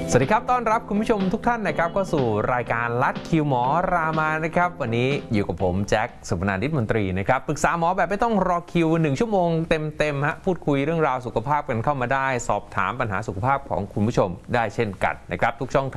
สวัสดีครับต้อนรับคุณผู้ชมทุกท่านนะครับเข้าสู่รายการลัดคิวหมอรามานะครับวันนี้อยู่กับผมแจ็คสุพนันท์ ฤทธิ์มนตรีนะครับปรึกษาหมอแบบไม่ต้องรอคิว1 ชั่วโมงเต็มฮะพูดคุยเรื่องราวสุขภาพกันเข้ามาได้สอบถามปัญหาสุขภาพของคุณผู้ชมได้เช่นกันนะครับทุกช่อง